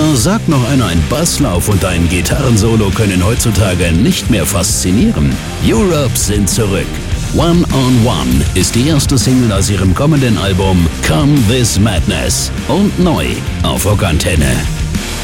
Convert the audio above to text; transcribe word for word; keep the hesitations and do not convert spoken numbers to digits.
Aber sag noch einer, ein Basslauf und ein Gitarrensolo können heutzutage nicht mehr faszinieren. Europe sind zurück. One on One ist die erste Single aus ihrem kommenden Album Come This Madness und neu auf Rockantenne.